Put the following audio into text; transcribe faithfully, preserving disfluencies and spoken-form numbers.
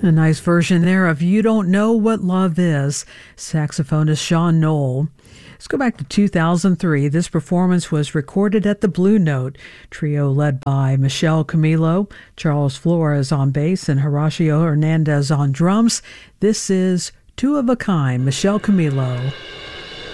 A nice version there of You Don't Know What Love Is, saxophonist Sean Knoll. Let's go back to two thousand three. This performance was recorded at the Blue Note, trio led by Michelle Camilo, Charles Flores on bass, and Horacio Hernandez on drums. This is Two of a Kind, Michelle Camilo.